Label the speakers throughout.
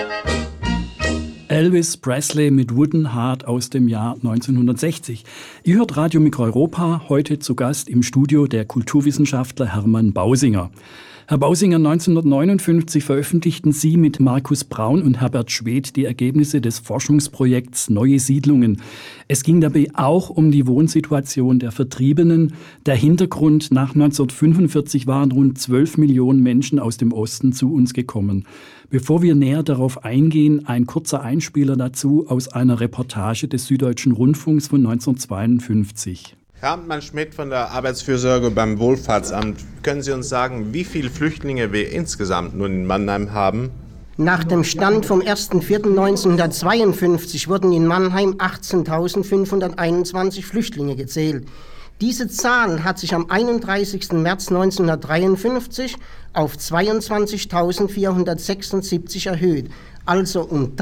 Speaker 1: Elvis Presley mit Wooden Heart aus dem Jahr 1960. Ihr hört Radio Mikroeuropa, heute zu Gast im Studio der Kulturwissenschaftler Hermann Bausinger. Herr Bausinger, 1959 veröffentlichten Sie mit Markus Braun und Herbert Schwedt die Ergebnisse des Forschungsprojekts Neue Siedlungen. Es ging dabei auch um die Wohnsituation der Vertriebenen. Der Hintergrund: nach 1945 waren rund 12 Millionen Menschen aus dem Osten zu uns gekommen. Bevor wir näher darauf eingehen, ein kurzer Einspieler dazu aus einer Reportage des Süddeutschen Rundfunks von 1952.
Speaker 2: Herr Amtmann-Schmidt von der Arbeitsfürsorge beim Wohlfahrtsamt, können Sie uns sagen, wie viele Flüchtlinge wir insgesamt nun in Mannheim haben?
Speaker 3: Nach dem Stand vom 1.4.1952 wurden in Mannheim 18.521 Flüchtlinge gezählt. Diese Zahl hat sich am 31. März 1953 auf 22.476 erhöht, also um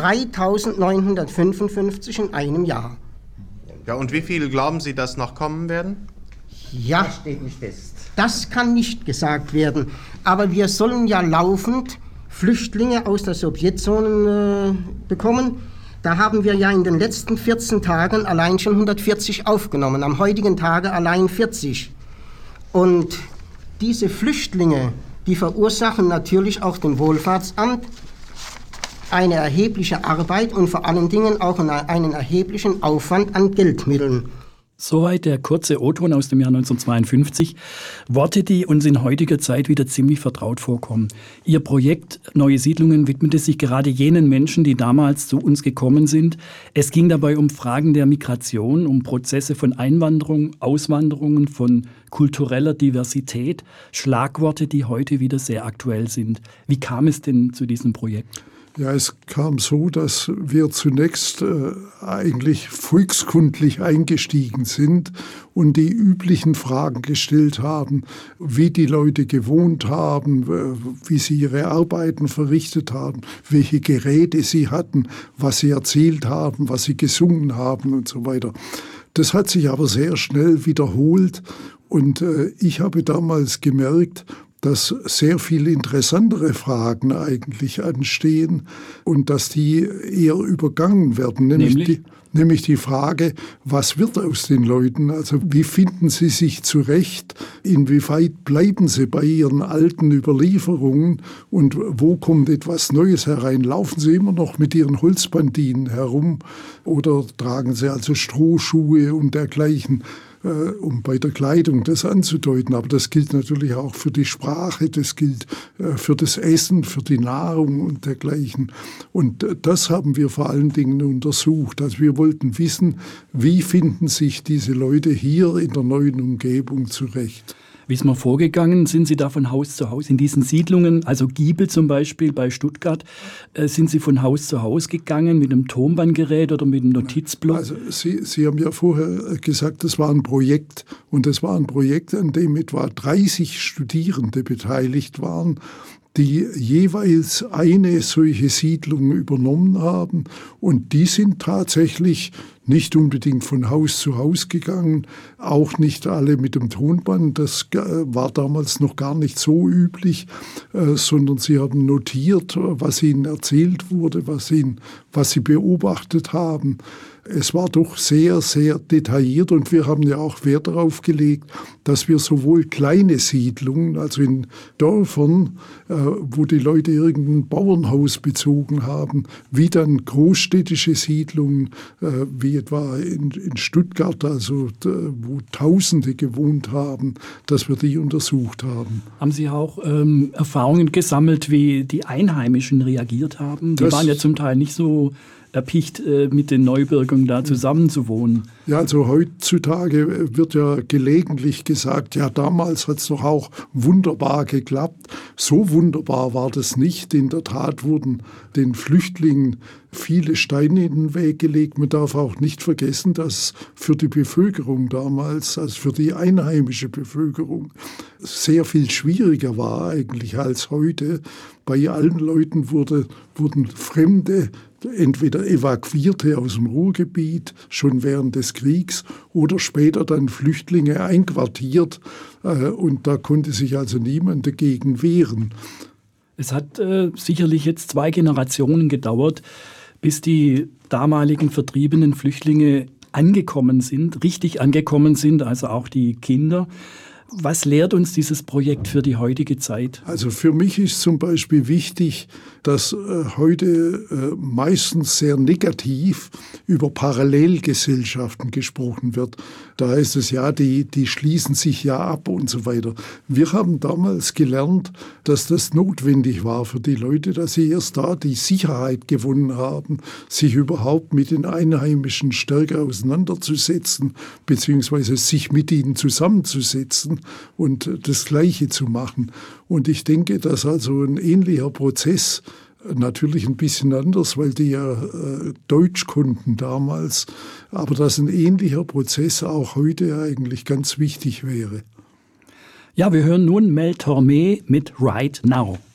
Speaker 3: 3.955 in einem Jahr.
Speaker 2: Ja, und wie viele glauben Sie, dass noch kommen werden?
Speaker 3: Ja,
Speaker 4: das steht nicht fest.
Speaker 3: Das kann nicht gesagt werden. Aber wir sollen ja laufend Flüchtlinge aus der Sowjetzone bekommen. Da haben wir ja in den letzten 14 Tagen allein schon 140 aufgenommen, am heutigen Tage allein 40. Und diese Flüchtlinge, die verursachen natürlich auch dem Wohlfahrtsamt eine erhebliche Arbeit und vor allen Dingen auch einen erheblichen Aufwand an Geldmitteln.
Speaker 1: Soweit der kurze O-Ton aus dem Jahr 1952. Worte, die uns in heutiger Zeit wieder ziemlich vertraut vorkommen. Ihr Projekt Neue Siedlungen widmete sich gerade jenen Menschen, die damals zu uns gekommen sind. Es ging dabei um Fragen der Migration, um Prozesse von Einwanderung, Auswanderungen, von kultureller Diversität. Schlagworte, die heute wieder sehr aktuell sind. Wie kam es denn zu diesem Projekt?
Speaker 5: Ja, es kam so, dass wir zunächst eigentlich volkskundlich eingestiegen sind und die üblichen Fragen gestellt haben, wie die Leute gewohnt haben, wie sie ihre Arbeiten verrichtet haben, welche Geräte sie hatten, was sie erzählt haben, was sie gesungen haben und so weiter. Das hat sich aber sehr schnell wiederholt und ich habe damals gemerkt, dass sehr viel interessantere Fragen eigentlich anstehen und dass die eher übergangen werden. Nämlich die Frage, was wird aus den Leuten? Also wie finden sie sich zurecht? Inwieweit bleiben sie bei ihren alten Überlieferungen? Und wo kommt etwas Neues herein? Laufen sie immer noch mit ihren Holzbandinen herum? Oder tragen sie also Strohschuhe und dergleichen? Um bei der Kleidung das anzudeuten. Aber das gilt natürlich auch für die Sprache, das gilt für das Essen, für die Nahrung und dergleichen. Und das haben wir vor allen Dingen untersucht. Also wir wollten wissen, wie finden sich diese Leute hier in der neuen Umgebung zurecht.
Speaker 1: Wie ist man vorgegangen? Sind Sie da von Haus zu Haus in diesen Siedlungen, also Giebel zum Beispiel bei Stuttgart, sind Sie von Haus zu Haus gegangen mit einem Tonbandgerät oder mit einem Notizblock?
Speaker 5: Also Sie haben ja vorher gesagt, das war ein Projekt und das war ein Projekt, an dem etwa 30 Studierende beteiligt waren, die jeweils eine solche Siedlung übernommen haben. Und die sind tatsächlich nicht unbedingt von Haus zu Haus gegangen, auch nicht alle mit dem Tonband. Das war damals noch gar nicht so üblich, sondern sie haben notiert, was ihnen erzählt wurde, was sie beobachtet haben. Es war doch sehr, sehr detailliert und wir haben ja auch Wert darauf gelegt, dass wir sowohl kleine Siedlungen, also in Dörfern, wo die Leute irgendein Bauernhaus bezogen haben, wie dann großstädtische Siedlungen, wie etwa in Stuttgart, also wo Tausende gewohnt haben, dass wir die untersucht haben.
Speaker 1: Haben Sie auch Erfahrungen gesammelt, wie die Einheimischen reagiert haben? Die waren ja zum Teil nicht so erpicht, mit den Neubürgern da zusammenzuwohnen.
Speaker 5: Ja, also heutzutage wird ja gelegentlich gesagt, ja, damals hat es doch auch wunderbar geklappt. So wunderbar war das nicht. In der Tat wurden den Flüchtlingen viele Steine in den Weg gelegt. Man darf auch nicht vergessen, dass für die Bevölkerung damals, also für die einheimische Bevölkerung, sehr viel schwieriger war eigentlich als heute. Bei allen Leuten wurden Fremde, entweder Evakuierte aus dem Ruhrgebiet schon während des Kriegs oder später dann Flüchtlinge einquartiert und da konnte sich also niemand dagegen wehren.
Speaker 1: Es hat sicherlich jetzt 2 Generationen gedauert, bis die damaligen vertriebenen Flüchtlinge angekommen sind, richtig angekommen sind, also auch die Kinder. Was lehrt uns dieses Projekt für die heutige Zeit?
Speaker 5: Also für mich ist zum Beispiel wichtig, dass heute meistens sehr negativ über Parallelgesellschaften gesprochen wird. Da heißt es ja, die schließen sich ja ab und so weiter. Wir haben damals gelernt, dass das notwendig war für die Leute, dass sie erst da die Sicherheit gewonnen haben, sich überhaupt mit den Einheimischen stärker auseinanderzusetzen, beziehungsweise sich mit ihnen zusammenzusetzen und das Gleiche zu machen. Und ich denke, dass also ein ähnlicher Prozess, natürlich ein bisschen anders, weil die ja Deutsch konnten damals, aber dass ein ähnlicher Prozess auch heute eigentlich ganz wichtig wäre.
Speaker 1: Ja, wir hören nun Mel Tormé mit Right Now.